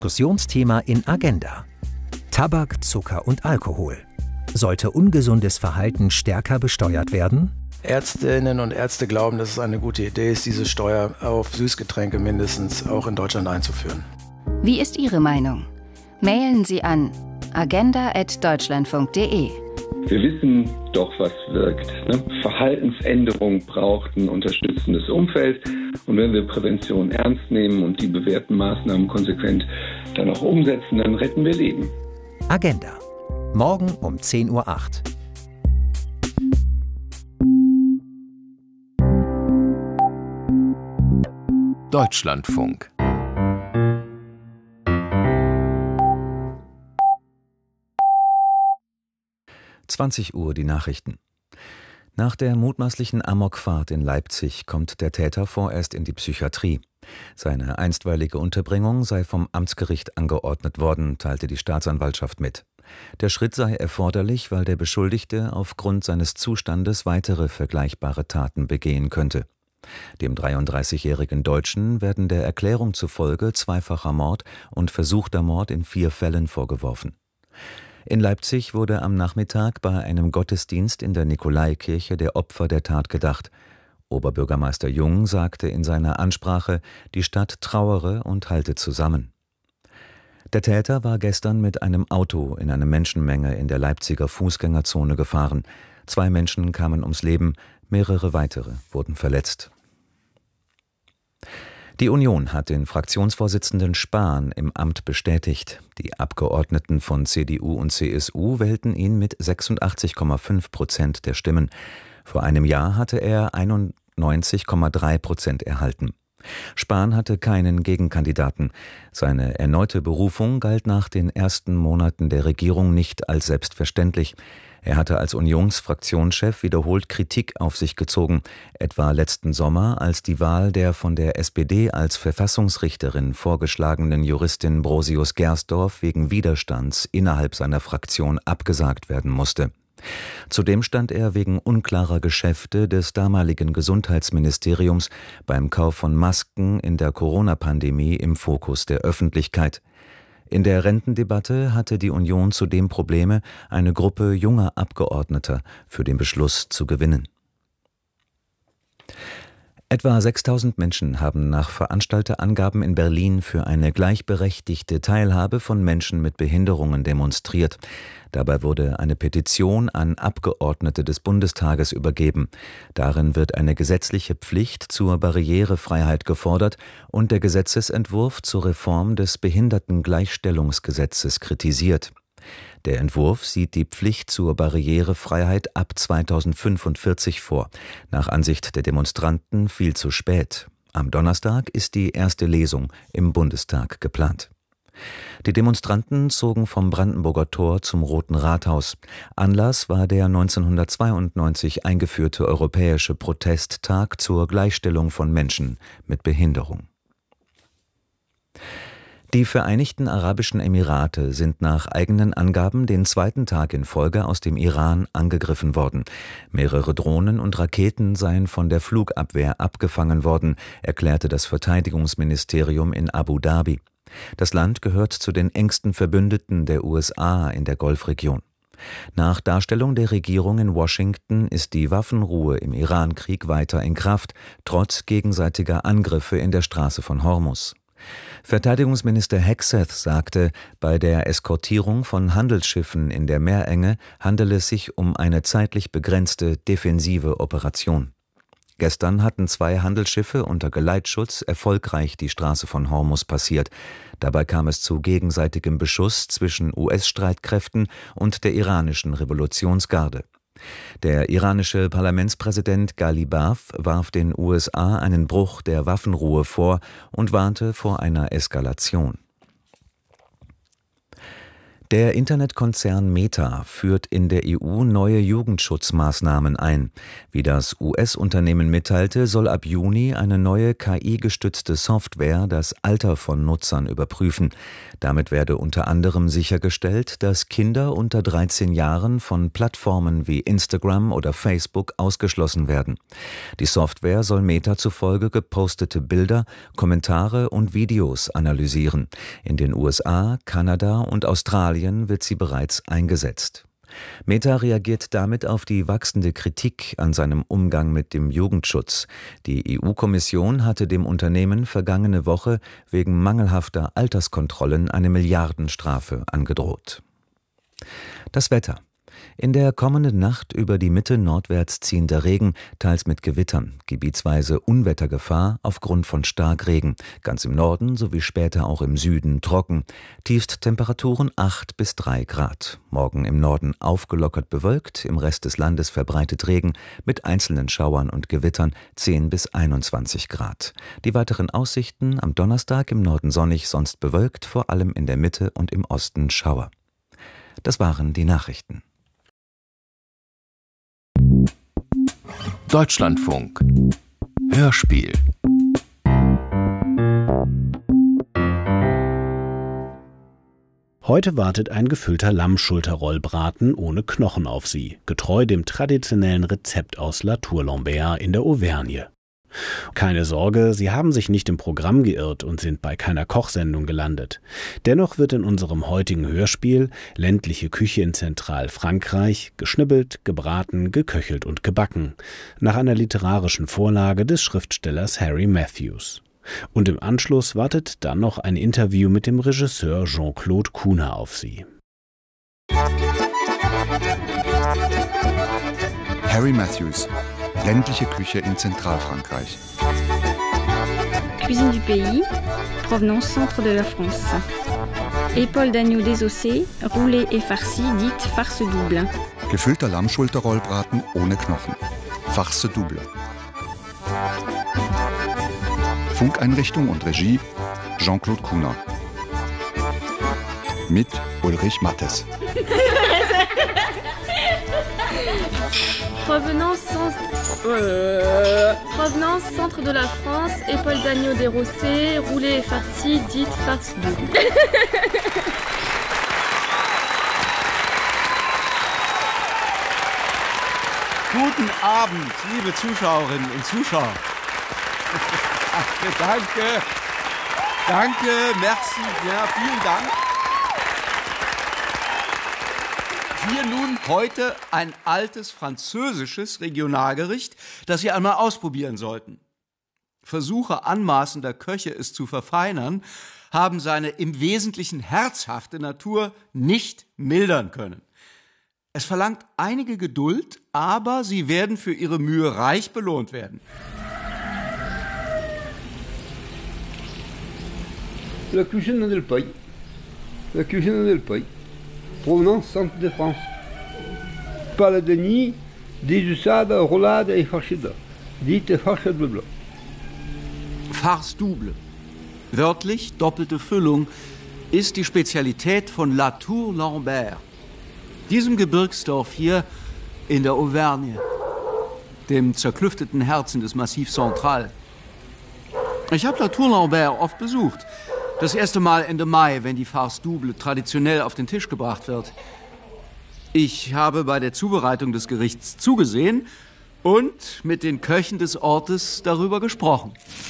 Diskussionsthema in Agenda: Tabak, Zucker und Alkohol. Sollte ungesundes Verhalten stärker besteuert werden? Ärztinnen und Ärzte glauben, dass es eine gute Idee ist, diese Steuer auf Süßgetränke mindestens auch in Deutschland einzuführen. Wie ist Ihre Meinung? Mailen Sie an agenda@deutschlandfunk.de. Wir wissen doch, was wirkt. Verhaltensänderung braucht ein unterstützendes Umfeld. Und wenn wir Prävention ernst nehmen und die bewährten Maßnahmen konsequent dann auch umsetzen, dann retten wir Leben. Agenda. Morgen um 10:08 Uhr. Deutschlandfunk. Uhr die Nachrichten. Nach der mutmaßlichen Amokfahrt in Leipzig kommt der Täter vorerst in die Psychiatrie. Seine einstweilige Unterbringung sei vom Amtsgericht angeordnet worden, teilte die Staatsanwaltschaft mit. Der Schritt sei erforderlich, weil der Beschuldigte aufgrund seines Zustandes weitere vergleichbare Taten begehen könnte. Dem 33-jährigen Deutschen werden der Erklärung zufolge zweifacher Mord und versuchter Mord in 4 Fällen vorgeworfen. In Leipzig wurde am Nachmittag bei einem Gottesdienst in der Nikolaikirche der Opfer der Tat gedacht. Oberbürgermeister Jung sagte in seiner Ansprache, die Stadt trauere und halte zusammen. Der Täter war gestern mit einem Auto in eine Menschenmenge in der Leipziger Fußgängerzone gefahren. 2 Menschen kamen ums Leben, mehrere weitere wurden verletzt. Die Union hat den Fraktionsvorsitzenden Spahn im Amt bestätigt. Die Abgeordneten von CDU und CSU wählten ihn mit 86,5% der Stimmen. Vor einem Jahr hatte er 91,3% erhalten. Spahn hatte keinen Gegenkandidaten. Seine erneute Berufung galt nach den ersten Monaten der Regierung nicht als selbstverständlich. Er hatte als Unionsfraktionschef wiederholt Kritik auf sich gezogen, etwa letzten Sommer, als die Wahl der von der SPD als Verfassungsrichterin vorgeschlagenen Juristin Brosius-Gersdorf wegen Widerstands innerhalb seiner Fraktion abgesagt werden musste. Zudem stand er wegen unklarer Geschäfte des damaligen Gesundheitsministeriums beim Kauf von Masken in der Corona-Pandemie im Fokus der Öffentlichkeit. In der Rentendebatte hatte die Union zudem Probleme, eine Gruppe junger Abgeordneter für den Beschluss zu gewinnen. Etwa 6.000 Menschen haben nach Veranstalterangaben in Berlin für eine gleichberechtigte Teilhabe von Menschen mit Behinderungen demonstriert. Dabei wurde eine Petition an Abgeordnete des Bundestages übergeben. Darin wird eine gesetzliche Pflicht zur Barrierefreiheit gefordert und der Gesetzesentwurf zur Reform des Behindertengleichstellungsgesetzes kritisiert. Der Entwurf sieht die Pflicht zur Barrierefreiheit ab 2045 vor. Nach Ansicht der Demonstranten viel zu spät. Am Donnerstag ist die erste Lesung im Bundestag geplant. Die Demonstranten zogen vom Brandenburger Tor zum Roten Rathaus. Anlass war der 1992 eingeführte Europäische Protesttag zur Gleichstellung von Menschen mit Behinderung. Die Vereinigten Arabischen Emirate sind nach eigenen Angaben den 2. Tag in Folge aus dem Iran angegriffen worden. Mehrere Drohnen und Raketen seien von der Flugabwehr abgefangen worden, erklärte das Verteidigungsministerium in Abu Dhabi. Das Land gehört zu den engsten Verbündeten der USA in der Golfregion. Nach Darstellung der Regierung in Washington ist die Waffenruhe im Iran-Krieg weiter in Kraft, trotz gegenseitiger Angriffe in der Straße von Hormuz. Verteidigungsminister Hegseth sagte, bei der Eskortierung von Handelsschiffen in der Meerenge handele es sich um eine zeitlich begrenzte defensive Operation. Gestern hatten 2 Handelsschiffe unter Geleitschutz erfolgreich die Straße von Hormuz passiert. Dabei kam es zu gegenseitigem Beschuss zwischen US-Streitkräften und der iranischen Revolutionsgarde. Der iranische Parlamentspräsident Ghalibaf warf den USA einen Bruch der Waffenruhe vor und warnte vor einer Eskalation. Der Internetkonzern Meta führt in der EU neue Jugendschutzmaßnahmen ein. Wie das US-Unternehmen mitteilte, soll ab Juni eine neue KI-gestützte Software das Alter von Nutzern überprüfen. Damit werde unter anderem sichergestellt, dass Kinder unter 13 Jahren von Plattformen wie Instagram oder Facebook ausgeschlossen werden. Die Software soll Meta zufolge gepostete Bilder, Kommentare und Videos analysieren. In den USA, Kanada und Australien wird sie bereits eingesetzt. Meta reagiert damit auf die wachsende Kritik an seinem Umgang mit dem Jugendschutz. Die EU-Kommission hatte dem Unternehmen vergangene Woche wegen mangelhafter Alterskontrollen eine Milliardenstrafe angedroht. Das Wetter. In der kommenden Nacht über die Mitte nordwärts ziehender Regen, teils mit Gewittern, gebietsweise Unwettergefahr aufgrund von Starkregen, ganz im Norden sowie später auch im Süden trocken, Tiefsttemperaturen 8 bis 3 Grad. Morgen im Norden aufgelockert bewölkt, im Rest des Landes verbreitet Regen mit einzelnen Schauern und Gewittern 10 bis 21 Grad. Die weiteren Aussichten: am Donnerstag im Norden sonnig, sonst bewölkt, vor allem in der Mitte und im Osten Schauer. Das waren die Nachrichten. Deutschlandfunk Hörspiel. Heute wartet ein gefüllter Lammschulterrollbraten ohne Knochen auf Sie, getreu dem traditionellen Rezept aus La Tour-Lambert in der Auvergne. Keine Sorge, Sie haben sich nicht im Programm geirrt und sind bei keiner Kochsendung gelandet. Dennoch wird in unserem heutigen Hörspiel Ländliche Küche in Zentralfrankreich geschnibbelt, gebraten, geköchelt und gebacken, nach einer literarischen Vorlage des Schriftstellers Harry Matthews. Und im Anschluss wartet dann noch ein Interview mit dem Regisseur Jean-Claude Kuhner auf Sie. Harry Matthews, Ländliche Küche in Zentralfrankreich. Cuisine du pays, provenance centre de la France. Épaule d'agneau désossée, roulée et farcie, dite farce double. Gefüllter Lammschulterrollbraten ohne Knochen. Farce double. Funkeinrichtung und Regie Jean-Claude Kuhner. Mit Ulrich Mattes. Provenance centre de la France, épaule d'agneau dérossée, roulée et farcie, dite farce double. Guten Abend, liebe Zuschauerinnen und Zuschauer. Danke, merci, ja, vielen Dank. Hier nun heute ein altes französisches Regionalgericht, das Sie einmal ausprobieren sollten. Versuche anmaßender Köche, es zu verfeinern, haben seine im Wesentlichen herzhafte Natur nicht mildern können. Es verlangt einige Geduld, aber Sie werden für Ihre Mühe reich belohnt werden. La cuisine del pays. La cuisine del pays. Provenance centre de France. Paladini, désussada, roulada et farcida. Dite farce double. Farce double, wörtlich doppelte Füllung, ist die Spezialität von La Tour-Lambert. Diesem Gebirgsdorf hier in der Auvergne, dem zerklüfteten Herzen des Massif Central. Ich habe La Tour-Lambert oft besucht. Das erste Mal Ende Mai, wenn die Farce double traditionell auf den Tisch gebracht wird. Ich habe bei der Zubereitung des Gerichts zugesehen und mit den Köchen des Ortes darüber gesprochen.